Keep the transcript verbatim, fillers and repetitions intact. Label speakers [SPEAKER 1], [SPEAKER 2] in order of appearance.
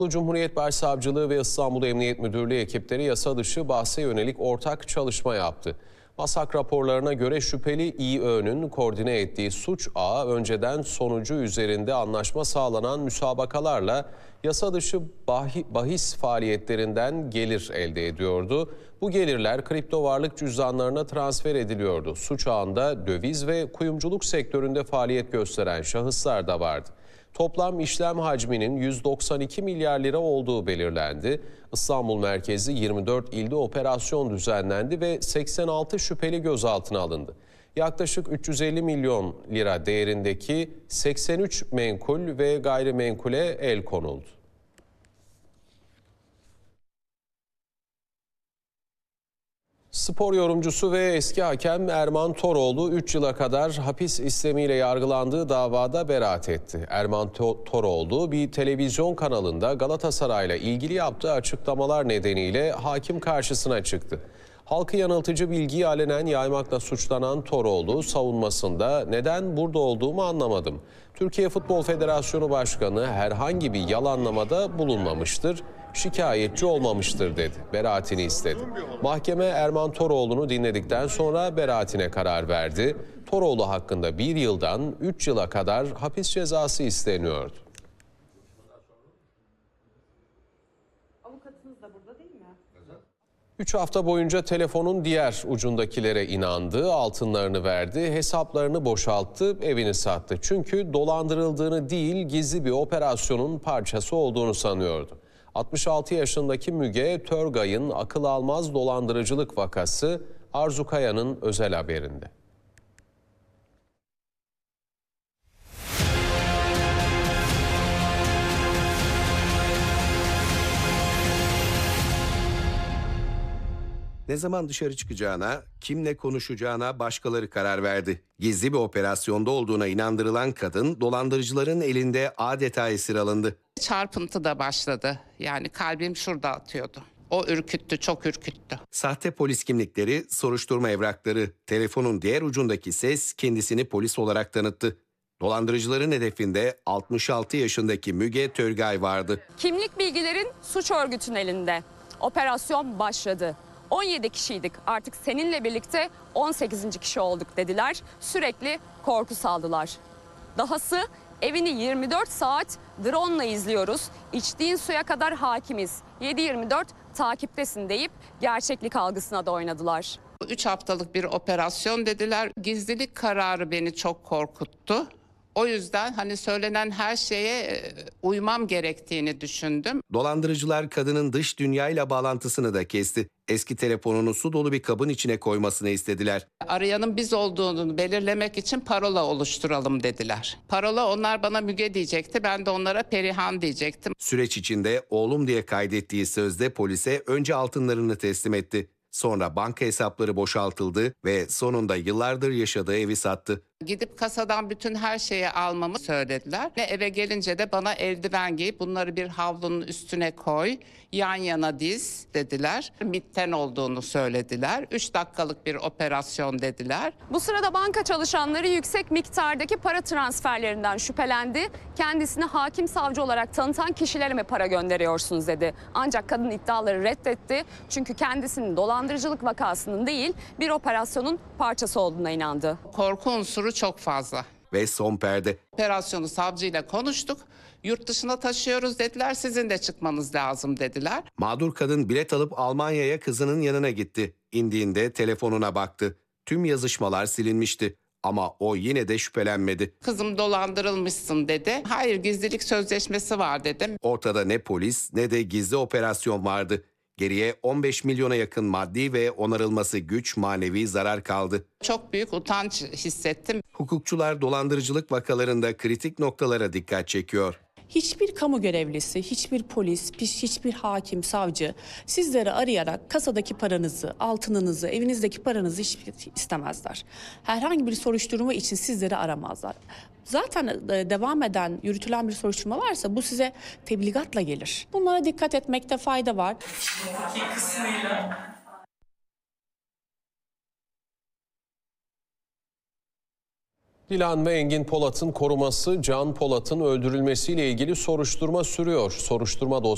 [SPEAKER 1] Cumhuriyet Başsavcılığı ve İstanbul Emniyet Müdürlüğü ekipleri yasa dışı bahse yönelik ortak çalışma yaptı. MASAK raporlarına göre şüpheli İÖ'nün koordine ettiği suç ağı önceden sonucu üzerinde anlaşma sağlanan müsabakalarla yasa dışı bahis faaliyetlerinden gelir elde ediyordu. Bu gelirler kripto varlık cüzdanlarına transfer ediliyordu. Suç ağında döviz ve kuyumculuk sektöründe faaliyet gösteren şahıslar da vardı. Toplam işlem hacminin yüz doksan iki milyar lira olduğu belirlendi. İstanbul merkezli yirmi dört ilde operasyon düzenlendi ve seksen altı şüpheli gözaltına alındı. Yaklaşık üç yüz elli milyon lira değerindeki seksen üç menkul ve gayrimenkule el konuldu. Spor yorumcusu ve eski hakem Erman Toroğlu üç yıla kadar hapis istemiyle yargılandığı davada beraat etti. Erman Toroğlu bir televizyon kanalında Galatasaray'la ilgili yaptığı açıklamalar nedeniyle hakim karşısına çıktı. Halkı yanıltıcı bilgiyi alenen yaymakla suçlanan Toroğlu savunmasında "Neden burada olduğumu anlamadım. Türkiye Futbol Federasyonu Başkanı herhangi bir yalanlamada bulunmamıştır. Şikayetçi olmamıştır" dedi. Beraatini istedi. Mahkeme Erman Toroğlu'nu dinledikten sonra beraatine karar verdi. Toroğlu hakkında bir yıldan üç yıla kadar hapis cezası isteniyordu.
[SPEAKER 2] Avukatınız da burada değil mi?
[SPEAKER 1] Üç hafta boyunca telefonun diğer ucundakilere inandı, altınlarını verdi, hesaplarını boşalttı, evini sattı. Çünkü dolandırıldığını değil, gizli bir operasyonun parçası olduğunu sanıyordu. altmış altı yaşındaki Müge Törgay'ın akıl almaz dolandırıcılık vakası Arzu Kaya'nın özel haberinde.
[SPEAKER 3] Ne zaman dışarı çıkacağına, kimle konuşacağına başkaları karar verdi. Gizli bir operasyonda olduğuna inandırılan kadın dolandırıcıların elinde adeta esir alındı.
[SPEAKER 4] Çarpıntı da başladı. Yani kalbim şurada atıyordu. O ürküttü, çok ürküttü.
[SPEAKER 3] Sahte polis kimlikleri, soruşturma evrakları, telefonun diğer ucundaki ses kendisini polis olarak tanıttı. Dolandırıcıların hedefinde altmış altı yaşındaki Müge Törgay vardı.
[SPEAKER 2] Kimlik bilgilerin suç örgütünün elinde. Operasyon başladı. on yedi kişiydik, artık seninle birlikte on sekizinci kişi olduk dediler. Sürekli korku saldılar. Dahası evini yirmi dört saat drone'la izliyoruz. İçtiğin suya kadar hakimiz. yedi yirmi dört takiptesin deyip gerçeklik algısına da oynadılar.
[SPEAKER 4] Üç haftalık bir operasyon dediler. Gizlilik kararı beni çok korkuttu. O yüzden hani söylenen her şeye uymam gerektiğini düşündüm.
[SPEAKER 3] Dolandırıcılar kadının dış dünyayla bağlantısını da kesti. Eski telefonunu su dolu bir kabın içine koymasını istediler.
[SPEAKER 4] Arayanın biz olduğunu belirlemek için parola oluşturalım dediler. Parola onlar bana Müge diyecekti, ben de onlara Perihan diyecektim.
[SPEAKER 3] Süreç içinde oğlum diye kaydettiği sözde polise önce altınlarını teslim etti. Sonra banka hesapları boşaltıldı ve sonunda yıllardır yaşadığı evi sattı.
[SPEAKER 4] Gidip kasadan bütün her şeyi almamı söylediler. Ve eve gelince de bana eldiven giyip bunları bir havlunun üstüne koy, yan yana diz dediler. MİT'ten olduğunu söylediler. Üç dakikalık bir operasyon dediler.
[SPEAKER 2] Bu sırada banka çalışanları yüksek miktardaki para transferlerinden şüphelendi. Kendisini hakim savcı olarak tanıtan kişilere mi para gönderiyorsunuz dedi. Ancak kadın iddiaları reddetti. Çünkü kendisinin dolandırıcılık vakasının değil bir operasyonun parçası olduğuna inandı.
[SPEAKER 4] Korku unsuru çok fazla.
[SPEAKER 3] Ve son perde.
[SPEAKER 4] Operasyonu savcıyla konuştuk. Yurt dışına taşıyoruz dediler. Sizin de çıkmanız lazım dediler.
[SPEAKER 3] Mağdur kadın bilet alıp Almanya'ya kızının yanına gitti. İndiğinde telefonuna baktı. Tüm yazışmalar silinmişti. Ama o yine de şüphelenmedi.
[SPEAKER 4] Kızım dolandırılmışsın dedi. Hayır, gizlilik sözleşmesi var dedim.
[SPEAKER 3] Ortada ne polis ne de gizli operasyon vardı. Geriye on beş milyona yakın maddi ve onarılması güç manevi zarar kaldı.
[SPEAKER 4] Çok büyük utanç hissettim.
[SPEAKER 3] Hukukçular dolandırıcılık vakalarında kritik noktalara dikkat çekiyor.
[SPEAKER 5] Hiçbir kamu görevlisi, hiçbir polis, hiçbir hakim, savcı sizleri arayarak kasadaki paranızı, altınınızı, evinizdeki paranızı hiç istemezler. Herhangi bir soruşturma için sizleri aramazlar. Zaten devam eden, yürütülen bir soruşturma varsa bu size tebligatla gelir. Bunlara dikkat etmekte fayda var.
[SPEAKER 1] Dilan ve Engin Polat'ın koruması Can Polat'ın öldürülmesiyle ilgili soruşturma sürüyor. Soruşturma dosyası